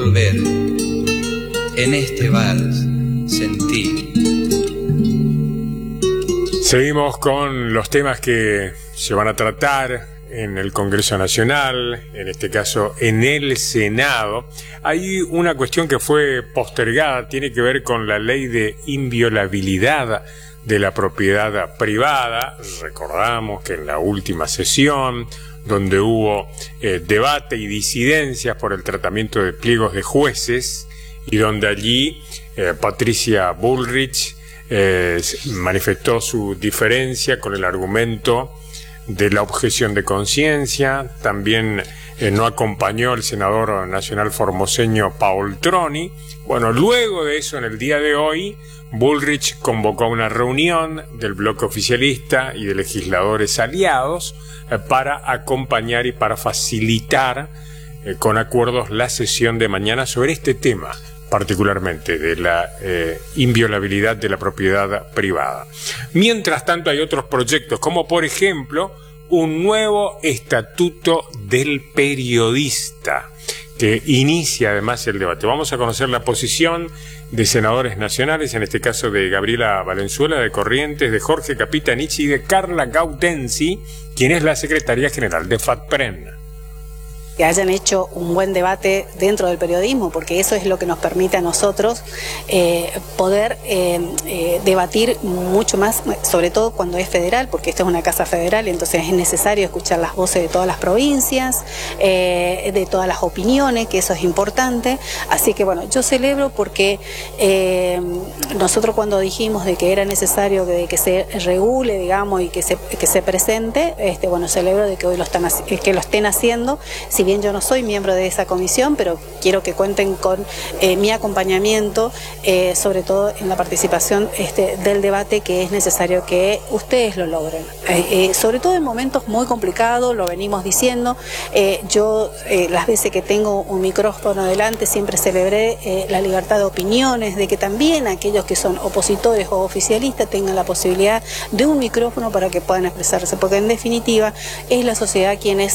Volver en este vals sentir. Seguimos con los temas que se van a tratar en el Congreso Nacional, en este caso en el Senado. Hay una cuestión que fue postergada, tiene que ver con la ley de inviolabilidad de la propiedad privada. Recordamos que en la última sesión, donde hubo debate y disidencias por el tratamiento de pliegos de jueces, y donde allí Patricia Bullrich manifestó su diferencia con el argumento de la objeción de conciencia. También no acompañó el senador nacional formoseño Paul Troni. Bueno, luego de eso, en el día de hoy, Bullrich convocó una reunión del bloque oficialista y de legisladores aliados para acompañar y para facilitar con acuerdos la sesión de mañana sobre este tema, particularmente de la inviolabilidad de la propiedad privada. Mientras tanto, hay otros proyectos, como por ejemplo un nuevo estatuto del periodista, que inicia además el debate. Vamos a conocer la posición de senadores nacionales, en este caso de Gabriela Valenzuela de Corrientes, de Jorge Capitanich y de Carla Gaudenzi, quien es la secretaria general de FATPREN. Que hayan hecho un buen debate dentro del periodismo, porque eso es lo que nos permite a nosotros poder debatir mucho más, sobre todo cuando es federal, porque esto es una casa federal, entonces es necesario escuchar las voces de todas las provincias, de todas las opiniones, que eso es importante. Así que bueno, yo celebro porque nosotros cuando dijimos de que era necesario que se regule, digamos, y que se presente, bueno, celebro de que hoy lo estén haciendo. Si bien yo no soy miembro de esa comisión, pero quiero que cuenten con mi acompañamiento, sobre todo en la participación del debate, que es necesario que ustedes lo logren. Sobre todo en momentos muy complicados, lo venimos diciendo. Yo las veces que tengo un micrófono delante siempre celebré la libertad de opiniones, de que también aquellos que son opositores o oficialistas tengan la posibilidad de un micrófono para que puedan expresarse, porque en definitiva es la sociedad quienes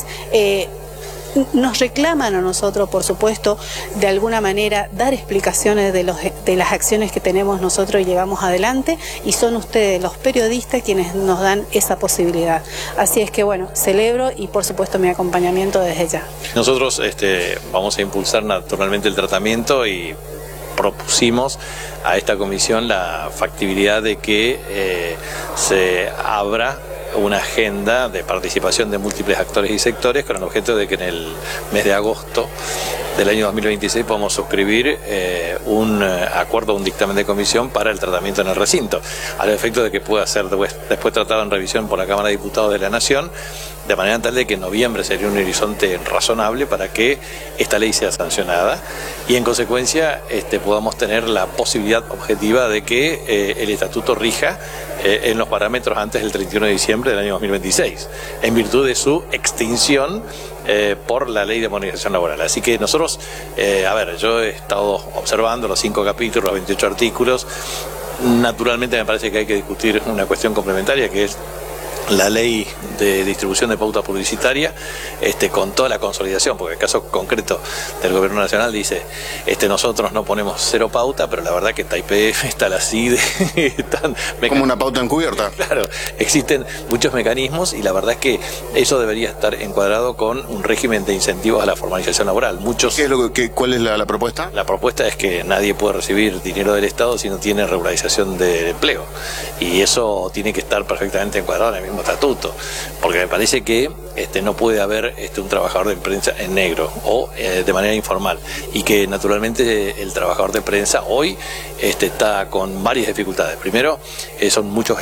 nos reclaman a nosotros, por supuesto, de alguna manera dar explicaciones de las acciones que tenemos nosotros y llevamos adelante, y son ustedes, los periodistas, quienes nos dan esa posibilidad. Así es que bueno, celebro y por supuesto mi acompañamiento desde ya. Nosotros vamos a impulsar naturalmente el tratamiento y propusimos a esta comisión la factibilidad de que se abra una agenda de participación de múltiples actores y sectores, con el objeto de que en el mes de agosto del año 2026 podamos suscribir un acuerdo, un dictamen de comisión para el tratamiento en el recinto, al efecto de que pueda ser después tratado en revisión por la Cámara de Diputados de la Nación, de manera tal de que en noviembre sería un horizonte razonable para que esta ley sea sancionada y en consecuencia podamos tener la posibilidad objetiva de que el estatuto rija en los parámetros antes del 31 de diciembre del año 2026, en virtud de su extinción por la ley de modernización laboral. Así que nosotros, yo he estado observando los 5 capítulos, los 28 artículos. Naturalmente me parece que hay que discutir una cuestión complementaria, que es la ley de distribución de pauta publicitaria, con toda la consolidación, porque el caso concreto del gobierno nacional dice, nosotros no ponemos 0 pauta, pero la verdad que está YPF, está la CIDE, están como una pauta encubierta. Claro, existen muchos mecanismos y la verdad es que eso debería estar encuadrado con un régimen de incentivos a la formalización laboral. ¿Cuál es la propuesta? La propuesta es que nadie puede recibir dinero del Estado si no tiene regularización de empleo, y eso tiene que estar perfectamente encuadrado en el mismo estatuto, porque me parece que no puede haber un trabajador de prensa en negro o de manera informal, y que naturalmente el trabajador de prensa hoy está con varias dificultades. Primero, son muchos